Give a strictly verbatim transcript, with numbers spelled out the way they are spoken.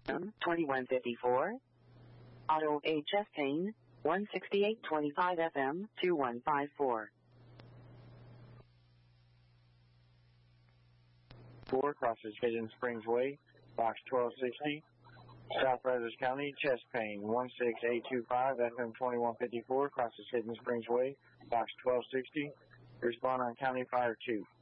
twenty-one fifty-four. Auto H F Payne, one sixty-eight twenty-five F M, two one five four. four crosses Hidden Springs Way, box twelve sixty. South Brazos County, chest pain, one six eight two five, F M twenty-one fifty-four, crosses Hidden Springs Way, box twelve sixty. Respond on County Fire two.